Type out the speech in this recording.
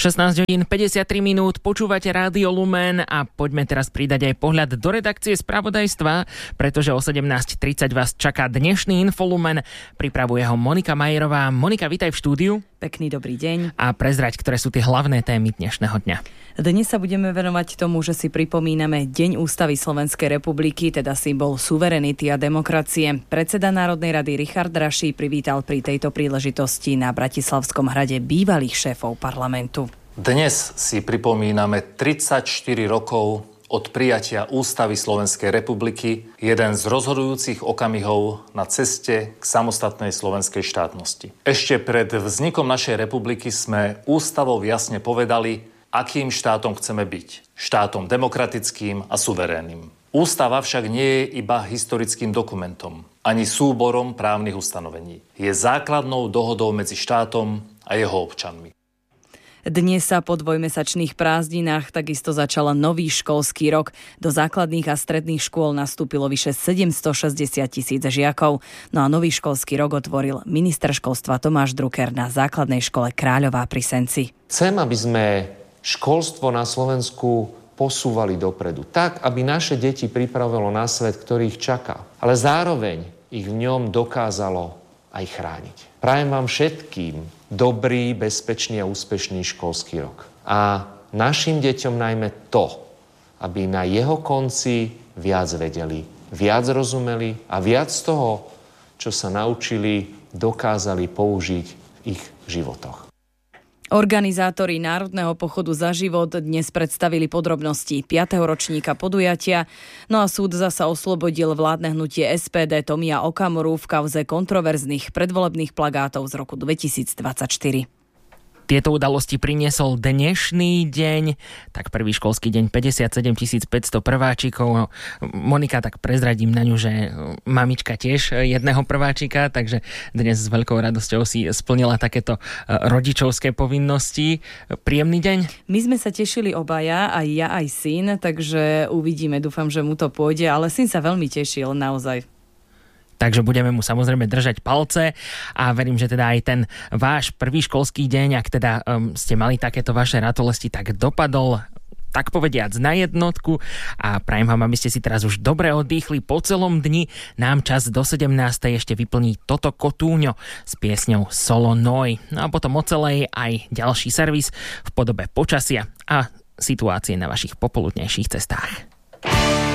16 hodín 53 minút, počúvate Rádio Lumen a poďme teraz pridať aj pohľad do redakcie spravodajstva, pretože o 17:30 vás čaká dnešný Infolumen. Pripravuje ho Monika Majerová. Monika, vítaj v štúdiu. Pekný dobrý deň. A prezrať, ktoré sú tie hlavné témy dnešného dňa. Dnes sa budeme venovať tomu, že si pripomíname Deň Ústavy Slovenskej republiky, teda symbol suverenity a demokracie. Predseda Národnej rady Richard Raši privítal pri tejto príležitosti na Bratislavskom hrade bývalých šéfov parlamentu. Dnes si pripomíname 34 rokov od prijatia Ústavy Slovenskej republiky, jeden z rozhodujúcich okamihov na ceste k samostatnej slovenskej štátnosti. Ešte pred vznikom našej republiky sme ústavou jasne povedali, akým štátom chceme byť. Štátom demokratickým a suverénnym. Ústava však nie je iba historickým dokumentom, ani súborom právnych ustanovení. Je základnou dohodou medzi štátom a jeho občanmi. Dnes sa po dvojmesačných prázdninách takisto začal nový školský rok. Do základných a stredných škôl nastúpilo vyše 760 000 žiakov. No a nový školský rok otvoril minister školstva Tomáš Drucker na základnej škole Kráľová pri Senci. Chcem, aby sme školstvo na Slovensku posúvali dopredu. Tak, aby naše deti pripravilo na svet, ktorý ich čaká. Ale zároveň ich v ňom dokázalo aj chrániť. Prajem vám všetkým dobrý, bezpečný a úspešný školský rok. A našim deťom najmä to, aby na jeho konci viac vedeli, viac rozumeli a viac z toho, čo sa naučili, dokázali použiť v ich životoch. Organizátori Národného pochodu za život dnes predstavili podrobnosti 5. ročníka podujatia, no a súd zasa oslobodil vládne hnutie SPD Tomia Okamuru v kauze kontroverzných predvolebných plagátov z roku 2024. Tieto udalosti priniesol dnešný deň, tak prvý školský deň 57 500 prváčikov. Monika, tak prezradím na ňu, že mamička tiež jedného prváčika, takže dnes s veľkou radosťou si splnila takéto rodičovské povinnosti. Príjemný deň? My sme sa tešili obaja, aj ja, aj syn, takže uvidíme, dúfam, že mu to pôjde, ale syn sa veľmi tešil, naozaj. Takže budeme mu samozrejme držať palce a verím, že teda aj ten váš prvý školský deň, ak teda ste mali takéto vaše ratolesti, tak dopadol tak povediac na jednotku a prajem vám, aby ste si teraz už dobre oddychli po celom dni. Nám čas do 17. ešte vyplní Toto Kotúňo s piesňou Solo Noi. No a potom o celej aj ďalší servis v podobe počasia a situácie na vašich popoludnejších cestách.